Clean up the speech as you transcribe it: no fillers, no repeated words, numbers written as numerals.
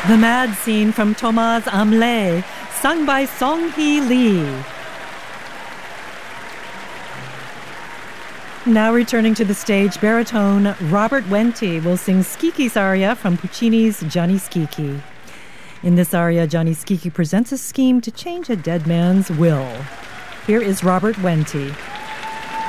The Mad Scene from Thomas Amle, sung by Song-hee Lee. Now returning to the stage, baritone Robert Wente will sing Schiki's aria from Puccini's Gianni Schicchi. In this aria, Gianni Schicchi presents a scheme to change a dead man's will. Here is Robert Wente.